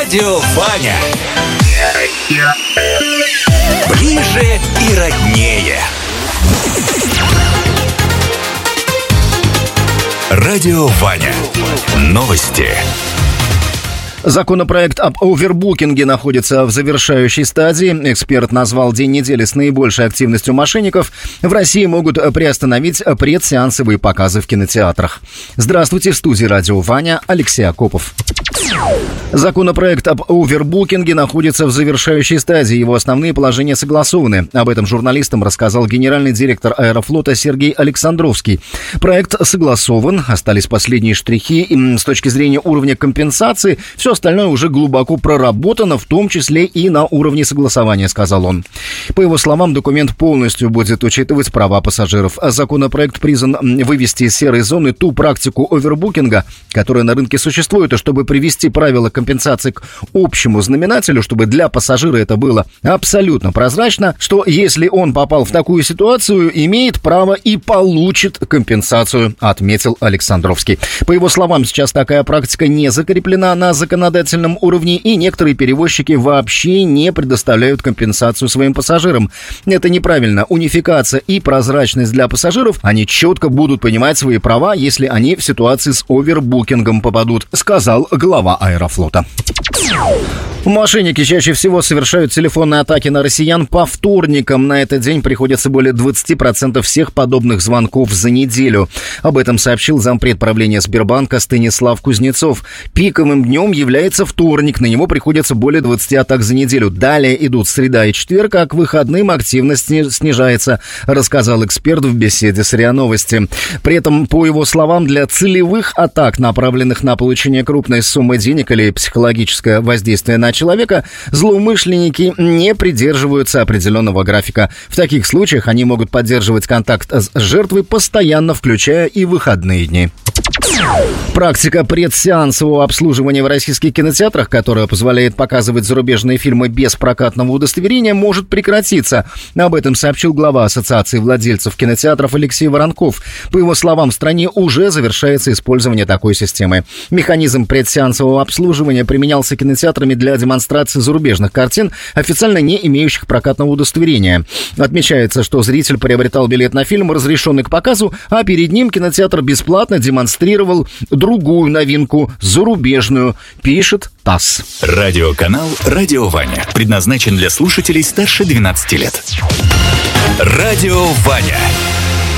Радио Ваня. Ближе и роднее. Радио Ваня. Новости. Законопроект об овербукинге находится в завершающей стадии. Эксперт назвал день недели с наибольшей активностью мошенников. В России могут приостановить предсеансовые показы в кинотеатрах. Здравствуйте, в студии Радио Ваня, Алексей Акопов. Законопроект об овербукинге находится в завершающей стадии. Его основные положения согласованы. Об этом журналистам рассказал генеральный директор Аэрофлота Сергей Александровский. Проект согласован, остались последние штрихи. И с точки зрения уровня компенсации, все остальное уже глубоко проработано, в том числе и на уровне согласования, сказал он. По его словам, документ полностью будет учитывать права пассажиров. Законопроект призван вывести из серой зоны ту практику овербукинга, которая на рынке существует, и чтобы привести правила компенсации к общему знаменателю, чтобы для пассажира это было абсолютно прозрачно, что если он попал в такую ситуацию, имеет право и получит компенсацию, отметил Александровский. По его словам, сейчас такая практика не закреплена на законодательном уровне, и некоторые перевозчики вообще не предоставляют компенсацию своим пассажирам. Это неправильно. Унификация и прозрачность для пассажиров, они четко будут понимать свои права, если они в ситуации с овербукингом попадут, сказал глава Аэрофлота. Мошенники чаще всего совершают телефонные атаки на россиян по вторникам. На этот день приходится более 20% всех подобных звонков за неделю. Об этом сообщил зампред правления Сбербанка Станислав Кузнецов. Пиковым днем является вторник. На него приходится более 20 атак за неделю. Далее идут среда и четверг, а к выходным активность снижается, рассказал эксперт в беседе с РИА Новости. При этом, по его словам, для целевых атак, направленных на получение крупной суммы денег или психологическое воздействие на человека, злоумышленники не придерживаются определенного графика. В таких случаях они могут поддерживать контакт с жертвой постоянно, включая и выходные дни. Практика предсеансового обслуживания в российских кинотеатрах, которая позволяет показывать зарубежные фильмы без прокатного удостоверения, может прекратиться. Об этом сообщил глава Ассоциации владельцев кинотеатров Алексей Воронков. По его словам, в стране уже завершается использование такой системы. Механизм предсеансового обслуживания применялся кинотеатрами для демонстрации зарубежных картин, официально не имеющих прокатного удостоверения. Отмечается, что зритель приобретал билет на фильм, разрешенный к показу, а перед ним кинотеатр бесплатно демонстрировал другую новинку, зарубежную, пишет ТАСС. Радиоканал «Радио Ваня» предназначен для слушателей старше 12 лет. Радио Ваня.